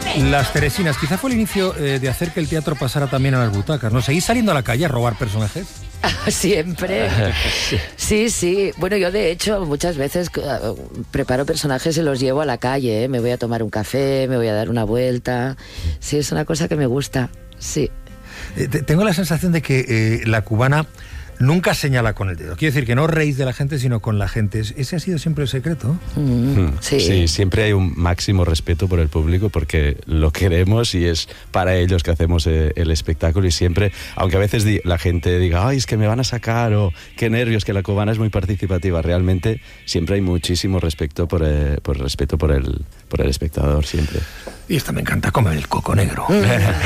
Las Teresinas, quizá fue el inicio de hacer que el teatro pasara también a las butacas, ¿no? ¿Seguís saliendo a la calle a robar personajes? Siempre. Sí. Bueno, yo de hecho muchas veces preparo personajes y los llevo a la calle, ¿eh? Me voy a tomar un café, me voy a dar una vuelta. Sí, es una cosa que me gusta, sí. Tengo la sensación de que la cubana nunca señala con el dedo. Quiero decir que no reís de la gente, sino con la gente. ¿Ese ha sido siempre el secreto? Sí, siempre hay un máximo respeto por el público porque lo queremos y es para ellos que hacemos el espectáculo y siempre, aunque a veces la gente diga, ay, es que me van a sacar o qué nervios, que la cubana es muy participativa, realmente siempre hay muchísimo respeto por el espectador, siempre. Y esta me encanta, como el coco negro.